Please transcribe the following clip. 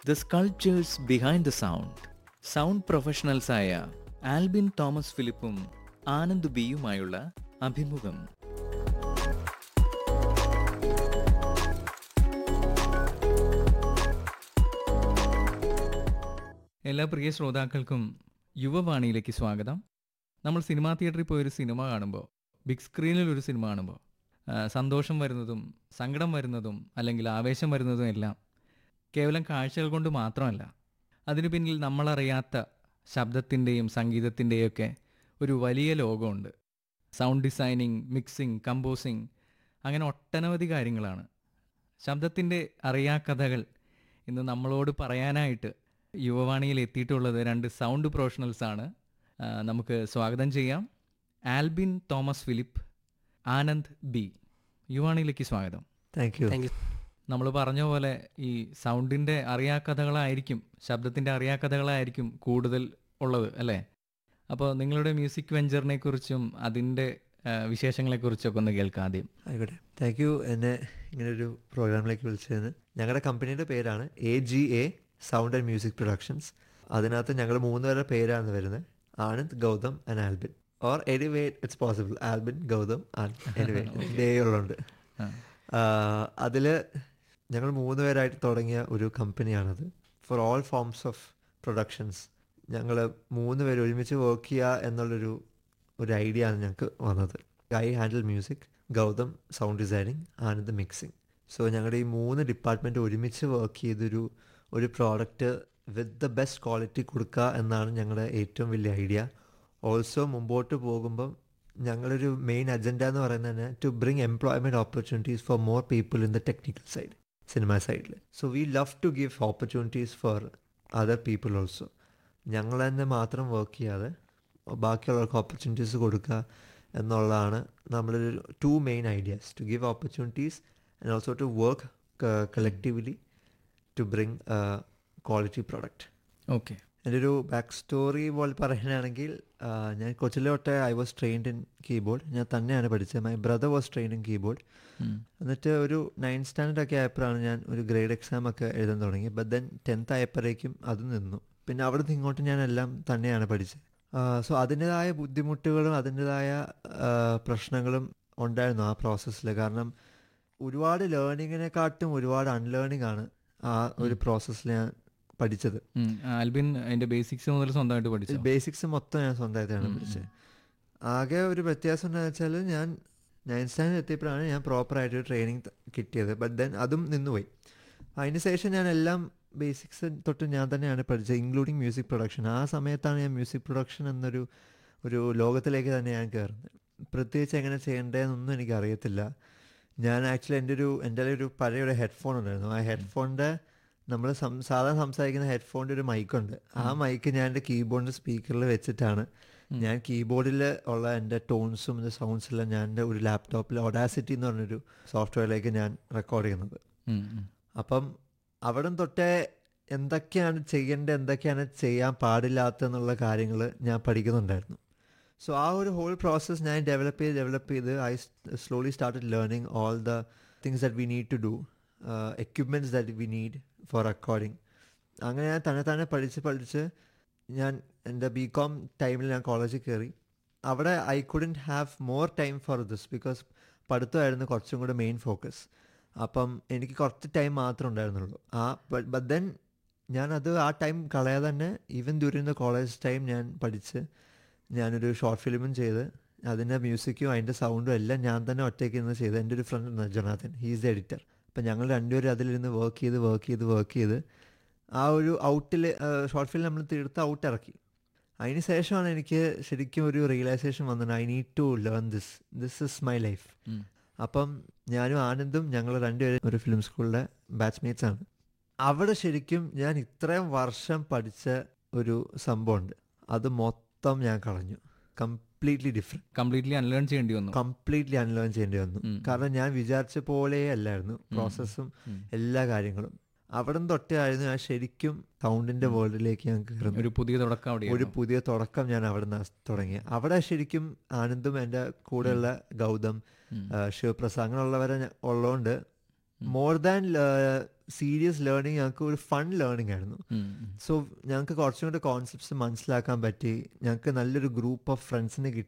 The sculptures behind the sound. Sound പ്രൊഫഷണൽസായ Albin Thomas ഫിലിപ്പും Anand ബിയുമായുള്ള അഭിമുഖം. എല്ലാ പ്രിയ ശ്രോതാക്കൾക്കും യുവവാണിയിലേക്ക് സ്വാഗതം. നമ്മൾ സിനിമാ തിയേറ്ററിൽ പോയൊരു സിനിമ കാണുമ്പോൾ, ബിഗ് സ്ക്രീനിൽ ഒരു സിനിമ കാണുമ്പോൾ സന്തോഷം വരുന്നതും സങ്കടം വരുന്നതും അല്ലെങ്കിൽ ആവേശം വരുന്നതും എല്ലാം കേവലം കാഴ്ചകൾ കൊണ്ട് മാത്രമല്ല, അതിനു പിന്നിൽ നമ്മളറിയാത്ത ശബ്ദത്തിൻ്റെയും സംഗീതത്തിൻ്റെയും ഒക്കെ ഒരു വലിയ ലോകമുണ്ട്. സൗണ്ട് ഡിസൈനിങ്, മിക്സിംഗ്, കമ്പോസിങ്, അങ്ങനെ ഒട്ടനവധി കാര്യങ്ങളാണ്. ശബ്ദത്തിൻ്റെ അറിയാക്കഥകൾ ഇന്ന് നമ്മളോട് പറയാനായിട്ട് യുവവാണിയിൽ എത്തിയിട്ടുള്ളത് രണ്ട് സൗണ്ട് പ്രൊഫഷണൽസാണ്. നമുക്ക് സ്വാഗതം ചെയ്യാം. Albin Thomas Philip, Anand B. യുവവാണിയിലേക്ക് സ്വാഗതം. Thank you. നമ്മൾ പറഞ്ഞ പോലെ ഈ സൗണ്ടിൻ്റെ അറിയാക്കഥകളായിരിക്കും, ശബ്ദത്തിൻ്റെ അറിയാക്കഥകളായിരിക്കും കൂടുതൽ ഉള്ളത് അല്ലേ? അപ്പോൾ നിങ്ങളുടെ മ്യൂസിക് വെഞ്ചറിനെ കുറിച്ചും അതിൻ്റെ വിശേഷങ്ങളെക്കുറിച്ചൊക്കെ ഒന്ന് കേൾക്കാം ആദ്യം. ആയിക്കോട്ടെ. താങ്ക് യു എന്നെ ഇങ്ങനൊരു പ്രോഗ്രാമിലേക്ക് വിളിച്ചതിന്. ഞങ്ങളുടെ കമ്പനിയുടെ പേരാണ് AGA sound and music productions. അതിനകത്ത് ഞങ്ങൾ 3 പേരുടെ പേരാണ് വരുന്നത്: Anand, Gautam and Albin. Or anyway it's possible, Albin, Gautam, anyway day ഉള്ളുണ്ട്. അതിൽ ഞങ്ങൾ 3 പേരായിട്ട് തുടങ്ങിയ ഒരു കമ്പനിയാണത്. For all forms of productions ഞങ്ങൾ 3 പേര് ഒരുമിച്ച് വർക്ക് ചെയ്യുക എന്നുള്ളൊരു ഐഡിയ ആണ് ഞങ്ങൾക്ക് വന്നത്. I handle music, Gautam sound designing, Anand mixing. So ഞങ്ങളുടെ ഈ 3 ഡിപ്പാർട്ട്മെൻറ്റ് ഒരുമിച്ച് വർക്ക് ചെയ്തൊരു product with the best quality കൊടുക്കുക എന്നാണ് ഞങ്ങളുടെ ഏറ്റവും വലിയ ഐഡിയ. ഓൾസോ മുമ്പോട്ട് പോകുമ്പം ഞങ്ങളൊരു മെയിൻ അജണ്ട എന്ന് പറയുന്നത് തന്നെ to bring employment opportunities for more people in the technical side, cinema സൈഡിൽ. So we love to give opportunities for other people also. ഞങ്ങൾ തന്നെ മാത്രം വർക്ക് ചെയ്യാതെ ബാക്കിയുള്ളവർക്ക് ഓപ്പർച്യൂണിറ്റീസ് കൊടുക്കുക എന്നുള്ളതാണ് നമ്മളൊരു 2 main ideas: to give opportunities and also to work collectively to bring quality product. Okay. എൻ്റെ ഒരു ബാക്ക് സ്റ്റോറി പോലെ പറയാനാണെങ്കിൽ, ഞാൻ കൊച്ചിലെ തൊട്ടേ I was trained in keyboard. ഞാൻ തന്നെയാണ് പഠിച്ചത്. My brother was trained in keyboard. എന്നിട്ട് ഒരു 9th സ്റ്റാൻഡേർഡ് ഒക്കെ ആയപ്പോഴാണ് ഞാൻ ഒരു ഗ്രേഡ് എക്സാം ഒക്കെ എഴുതാൻ തുടങ്ങി. ബട്ട് ദെൻ 10th ആയപ്പോഴേക്കും അത് നിന്നു. പിന്നെ അവിടെ നിന്ന് ഇങ്ങോട്ട് ഞാൻ എല്ലാം തന്നെയാണ് പഠിച്ചത്. സോ അതിൻ്റെതായ ബുദ്ധിമുട്ടുകളും അതിൻ്റെതായ പ്രശ്നങ്ങളും ഉണ്ടായിരുന്നു ആ പ്രോസസ്സിൽ. കാരണം ഒരുപാട് ലേണിങ്ങിനെക്കാട്ടും ഒരുപാട് അൺലേണിംഗ് ആണ് ആ ഒരു പ്രോസസ്സിൽ ഞാൻ പഠിച്ചത്. ആൽബിൻ അതിൻ്റെ ബേസിക്സ് മുതൽ സ്വന്തമായിട്ട് പഠിച്ചു? ബേസിക്സ് മൊത്തം ഞാൻ സ്വന്തമായിട്ടാണ് പഠിച്ചത്. ആകെ ഒരു വ്യത്യാസം എന്താണെന്ന് വെച്ചാൽ, ഞാൻ 9th സ്റ്റാൻഡേർഡ് എത്തിയപ്പോഴാണ് ഞാൻ പ്രോപ്പറായിട്ട് ട്രെയിനിങ് കിട്ടിയത്. ബട്ട് ദെൻ അതും നിന്നുപോയി. അതിന് ശേഷം ഞാൻ എല്ലാം ബേസിക്സ് തൊട്ട് ഞാൻ തന്നെയാണ് പഠിച്ചത്, ഇൻക്ലൂഡിങ് മ്യൂസിക് പ്രൊഡക്ഷൻ. ആ സമയത്താണ് ഞാൻ മ്യൂസിക് പ്രൊഡക്ഷൻ എന്നൊരു ലോകത്തിലേക്ക് തന്നെ ഞാൻ കയറുന്നത്. പ്രത്യേകിച്ച് എങ്ങനെ ചെയ്യേണ്ടതെന്നൊന്നും എനിക്കറിയത്തില്ല. ഞാൻ ആക്ച്വലി എൻ്റെ ഒരു പഴയ ഒരു ഹെഡ്ഫോൺ ഉണ്ടായിരുന്നു. ആ ഹെഡ്ഫോണിൻ്റെ നമ്മൾ സാധാരണ സംസാരിക്കുന്ന ഹെഡ്ഫോണിൻ്റെ ഒരു മൈക്കുണ്ട്. ആ മൈക്ക് ഞാൻ എൻ്റെ കീബോർഡിൻ്റെ സ്പീക്കറിൽ വെച്ചിട്ടാണ് ഞാൻ കീബോർഡിൽ ഉള്ള എൻ്റെ ടോൺസും എൻ്റെ സൗണ്ട്സെല്ലാം ഞാൻ എൻ്റെ ഒരു ലാപ്ടോപ്പിൽ ഒഡാസിറ്റി എന്ന് പറഞ്ഞൊരു സോഫ്റ്റ്വെയറിലേക്ക് ഞാൻ റെക്കോർഡ് ചെയ്യുന്നത്. അപ്പം അവിടെ തൊട്ടേ എന്തൊക്കെയാണ് ചെയ്യേണ്ടത്, എന്തൊക്കെയാണ് ചെയ്യാൻ പാടില്ലാത്തെന്നുള്ള കാര്യങ്ങൾ ഞാൻ പഠിക്കുന്നുണ്ടായിരുന്നു. സോ ആ ഒരു ഹോൾ പ്രോസസ്സ് ഞാൻ ഡെവലപ്പ് ചെയ്ത് I slowly started learning all the things that we need to do, equipments that we need for recording. അങ്ങനെ ഞാൻ തന്നെ പഠിച്ച് ഞാൻ എൻ്റെ BCom ടൈമിൽ ഞാൻ കോളേജിൽ കയറി. അവിടെ I couldn't have more time for this because പഠിത്തമായിരുന്നു കുറച്ചും കൂടെ മെയിൻ ഫോക്കസ്. അപ്പം എനിക്ക് കുറച്ച് ടൈം മാത്രമേ ഉണ്ടായിരുന്നുള്ളൂ. ബട്ട് ദെൻ ഞാനത് ആ ടൈം കളയാതെ തന്നെ even during the college time ഞാൻ പഠിച്ച് ഞാനൊരു ഷോർട്ട് ഫിലിമും ചെയ്ത് അതിൻ്റെ മ്യൂസിക്കും അതിൻ്റെ സൗണ്ടും എല്ലാം ഞാൻ തന്നെ ഒറ്റയ്ക്ക് ഇരുന്ന് ചെയ്ത്. എൻ്റെ ഒരു front Jonathan, he's the editor. അപ്പം ഞങ്ങൾ രണ്ടുപേരും അതിലിരുന്ന് വർക്ക് ചെയ്ത് ആ ഒരു ഔട്ടിൽ ഷോർട്ട് ഫിലിം നമ്മൾ തീർത്ത് ഔട്ട് ഇറക്കി. അതിന് ശേഷമാണ് എനിക്ക് ശരിക്കും ഒരു റിയലൈസേഷൻ വന്നത്, I need to learn this is my life. അപ്പം ഞാനും ആനന്ദും ഞങ്ങൾ രണ്ടുപേരും ഒരു ഫിലിം സ്കൂളിലെ ബാച്ച്മേറ്റ്സ് ആണ്. അവിടെ ശരിക്കും ഞാൻ ഇത്രയും വർഷം പഠിച്ച ഒരു സംഭവമുണ്ട്, അത് മൊത്തം ഞാൻ കളഞ്ഞു. കംപ്ലീറ്റ്ലി അൺലേൺ ചെയ്യേണ്ടി വന്നു. കാരണം ഞാൻ വിചാരിച്ച പോലെ അല്ലായിരുന്നു പ്രോസസ്സും എല്ലാ കാര്യങ്ങളും. അവിടെ നിന്ന് തൊട്ടായിരുന്നു ഞാൻ ശരിക്കും സൗണ്ടിന്റെ വേൾഡിലേക്ക് ഞാൻ കയറുന്നു. ഒരു പുതിയ തുടക്കം ഞാൻ അവിടെ നിന്ന് തുടങ്ങി. അവിടെ ശരിക്കും ആനന്ദും എൻ്റെ കൂടെയുള്ള ഗൗതം, ശിവപ്രസാദ് അങ്ങനെയുള്ളവരെ ഉള്ളതുകൊണ്ട് മോർ ദാൻ സീരിയസ് ലേണിംഗ് ഞങ്ങൾക്ക് ഒരു ഫൺ ലേണിംഗ് ആയിരുന്നു. സോ ഞങ്ങൾക്ക് കുറച്ചും കൂടെ കോൺസെപ്റ്റ്സ് മനസ്സിലാക്കാൻ പറ്റി. ഞങ്ങൾക്ക് നല്ലൊരു ഗ്രൂപ്പ് ഓഫ് ഫ്രണ്ട്സിനെ കിട്ടി.